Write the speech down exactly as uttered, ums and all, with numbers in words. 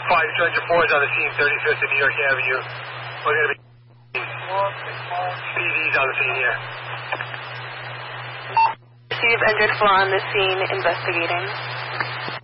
five two oh four is on the scene, thirty-fifth and New York Avenue. We're going to be... P D's on the scene here. Receive engine four on the scene, investigating.